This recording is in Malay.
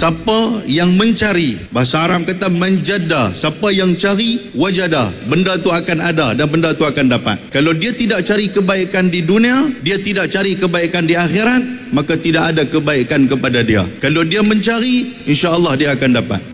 siapa yang mencari, bahasa Arab kata menjada, siapa yang cari wajada, benda tu akan ada dan benda tu akan dapat. Kalau dia tidak cari kebaikan di dunia, dia tidak cari kebaikan di akhirat, maka tidak ada kebaikan kepada dia. Kalau dia mencari, insya-Allah dia akan dapat.